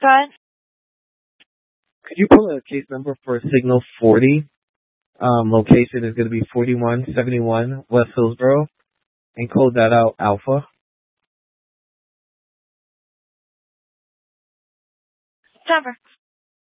Go ahead. Could you pull a case number for signal 40? Location is going to be 4171 West Hillsboro, and code that out Alpha. Trevor.